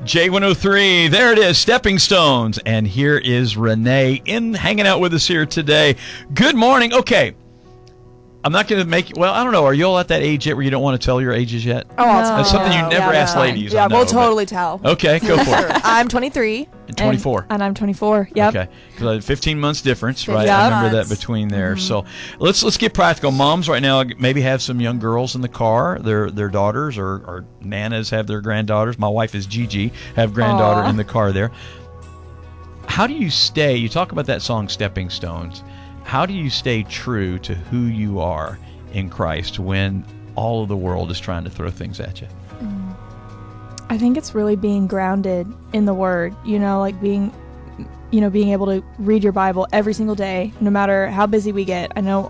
J103, there it is, Stepping Stones. And here is Renee hanging out with us here today. Good morning. Okay. I'm not going to make well, I don't know. Are you all at that age yet where you don't want to tell your ages yet? Oh, I'll tell. That's something you never ask ladies. Yeah, I know, we'll totally tell. Okay, go for it. I'm 23. And 24. And I'm 24. Yep. Okay. So 15 months difference, right? Yep. I remember that between there. So let's get practical. Moms right now maybe have some young girls in the car. Their daughters or nanas have their granddaughters. My wife is Gigi, have granddaughter in the car there. How do you stay? You talk about that song Stepping Stones. How do you stay true to who you are in Christ when all of the world is trying to throw things at you? I think it's really being grounded in the Word, like being able to read your Bible every single day, no matter how busy we get. I know